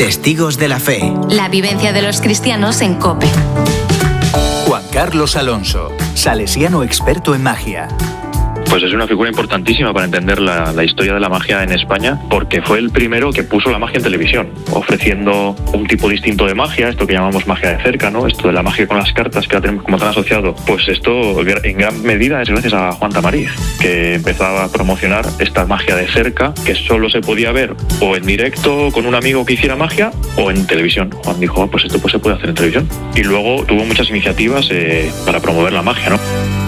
Testigos de la Fe. La vivencia de los cristianos en COPE. Juan Carlos Alonso, salesiano experto en magia. Pues es una figura importantísima para entender la historia de la magia en España, porque fue el primero que puso la magia en televisión, ofreciendo un tipo distinto de magia, esto que llamamos magia de cerca, ¿no? Esto de la magia con las cartas que la tenemos como tan asociado. Pues esto en gran medida es gracias a Juan Tamariz, que empezaba a promocionar esta magia de cerca, que solo se podía ver o en directo con un amigo que hiciera magia o en televisión. Juan dijo, pues esto pues se puede hacer en televisión. Y luego tuvo muchas iniciativas para promover la magia, ¿no?